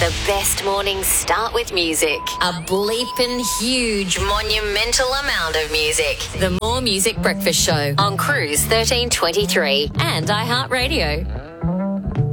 The best mornings start with music. A bleeping huge monumental amount of music. The More Music Breakfast Show on Cruise 1323 and iHeartRadio.